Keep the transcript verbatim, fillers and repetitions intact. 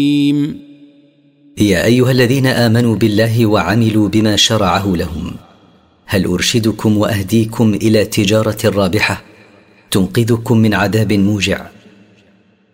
يا أيها الذين آمنوا بالله وعملوا بما شرعه لهم، هل أرشدكم وأهديكم إلى تجارة رابحة تنقذكم من عذاب موجع